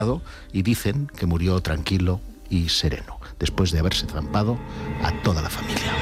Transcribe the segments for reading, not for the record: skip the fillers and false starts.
y dicen que murió tranquilo y sereno, después de haberse zampado a toda la familia.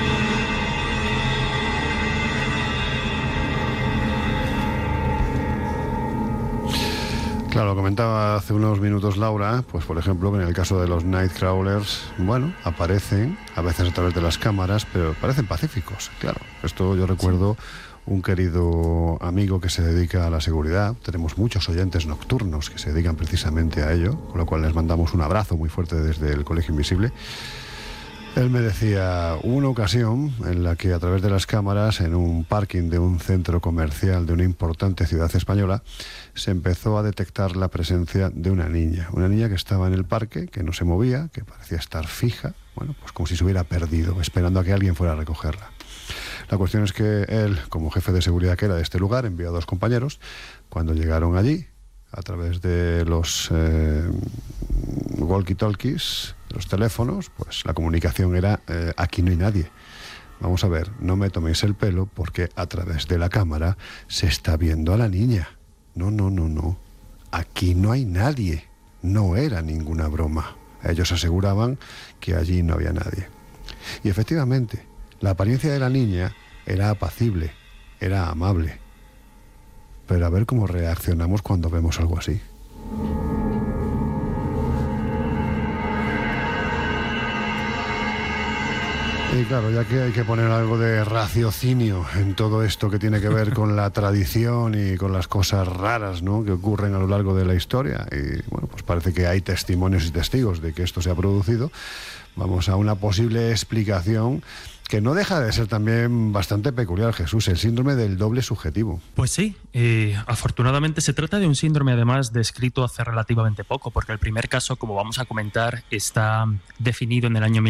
Claro, comentaba hace unos minutos Laura, pues por ejemplo, que en el caso de los Nightcrawlers, bueno, aparecen a veces a través de las cámaras, pero parecen pacíficos, claro. Esto yo recuerdo un querido amigo que se dedica a la seguridad. Tenemos muchos oyentes nocturnos que se dedican precisamente a ello, con lo cual les mandamos un abrazo muy fuerte desde el Colegio Invisible. Él me decía, hubo una ocasión en la que a través de las cámaras, en un parking de un centro comercial de una importante ciudad española, se empezó a detectar la presencia de una niña que estaba en el parque, que no se movía, que parecía estar fija, bueno, pues como si se hubiera perdido, esperando a que alguien fuera a recogerla. La cuestión es que él, como jefe de seguridad que era de este lugar, envió a 2 compañeros. Cuando llegaron allí, a través de los walkie-talkies, los teléfonos, pues la comunicación era, aquí no hay nadie. Vamos a ver, no me toméis el pelo porque a través de la cámara se está viendo a la niña. No. Aquí no hay nadie. No era ninguna broma. Ellos aseguraban que allí no había nadie. Y efectivamente, la apariencia de la niña era apacible, era amable. Pero a ver cómo reaccionamos cuando vemos algo así. Y claro, ya que hay que poner algo de raciocinio en todo esto que tiene que ver con la tradición y con las cosas raras, ¿no?, que ocurren a lo largo de la historia, y bueno, pues parece que hay testimonios y testigos de que esto se ha producido, vamos a una posible explicación que no deja de ser también bastante peculiar, Jesús, el síndrome del doble subjetivo. Pues sí, afortunadamente se trata de un síndrome además descrito hace relativamente poco, porque el primer caso, como vamos a comentar, está definido en el año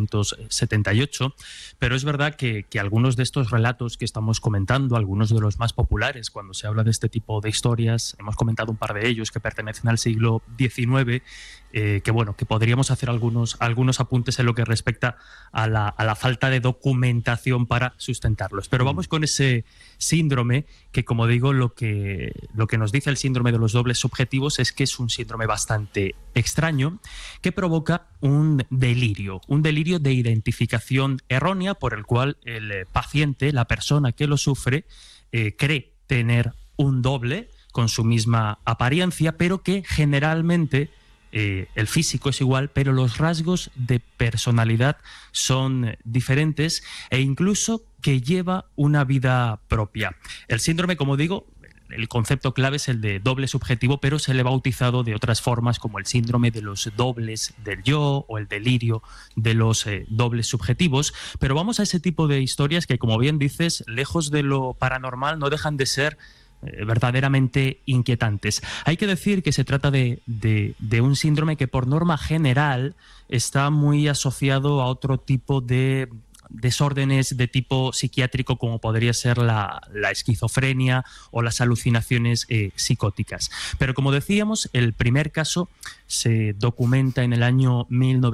1978, pero es verdad que algunos de estos relatos que estamos comentando, algunos de los más populares cuando se habla de este tipo de historias, hemos comentado un par de ellos que pertenecen al siglo XIX, que podríamos hacer algunos apuntes en lo que respecta a la falta de documentación para sustentarlos. Pero vamos con ese síndrome que, como digo, lo que nos dice el síndrome de los dobles subjetivos es que es un síndrome bastante extraño que provoca un delirio de identificación errónea por el cual el paciente, la persona que lo sufre, cree tener un doble con su misma apariencia, pero que generalmente el físico es igual, pero los rasgos de personalidad son diferentes e incluso que lleva una vida propia. El síndrome, como digo, el concepto clave es el de doble subjetivo, pero se le ha bautizado de otras formas como el síndrome de los dobles del yo o el delirio de los dobles subjetivos. Pero vamos a ese tipo de historias que, como bien dices, lejos de lo paranormal, no dejan de ser verdaderamente inquietantes. Hay que decir que se trata de un síndrome que por norma general está muy asociado a otro tipo de desórdenes de tipo psiquiátrico como podría ser la esquizofrenia o las alucinaciones psicóticas. Pero como decíamos, el primer caso se documenta en el año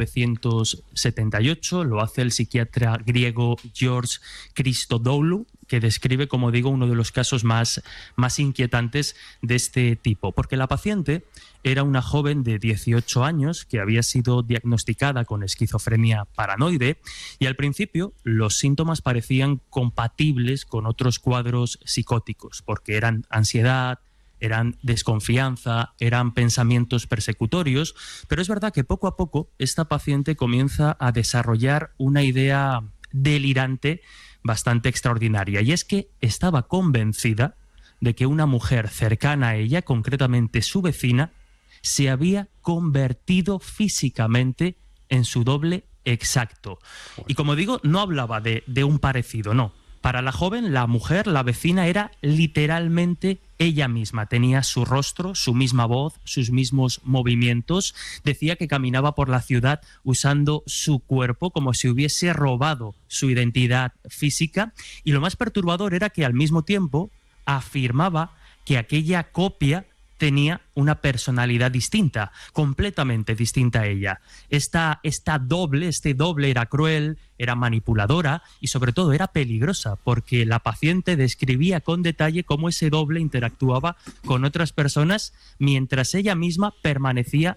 1978, lo hace el psiquiatra griego George Christodoulou, que describe, como digo, uno de los casos más inquietantes de este tipo, porque la paciente era una joven de 18 años que había sido diagnosticada con esquizofrenia paranoide y al principio los síntomas parecían compatibles con otros cuadros psicóticos, porque eran ansiedad, eran desconfianza, eran pensamientos persecutorios, pero es verdad que poco a poco esta paciente comienza a desarrollar una idea delirante bastante extraordinaria, y es que estaba convencida de que una mujer cercana a ella, concretamente su vecina, se había convertido físicamente en su doble exacto. Y como digo, no hablaba de un parecido, no. Para la joven, la mujer, la vecina, era literalmente ella misma. Tenía su rostro, su misma voz, sus mismos movimientos. Decía que caminaba por la ciudad usando su cuerpo como si hubiese robado su identidad física. Y lo más perturbador era que al mismo tiempo afirmaba que aquella copia tenía una personalidad distinta, completamente distinta a ella. Este doble era cruel, era manipuladora y sobre todo era peligrosa, porque la paciente describía con detalle cómo ese doble interactuaba con otras personas mientras ella misma permanecía